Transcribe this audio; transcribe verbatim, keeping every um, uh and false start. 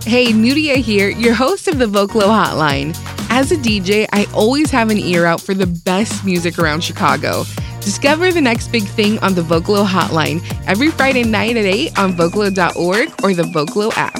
Hey, Nudia here, your host of the Vocalo Hotline. As a D J, I always have an ear out for the best music around Chicago. Discover the next big thing on the Vocalo Hotline every Friday night at eight on vocalo dot org or the Vocalo app.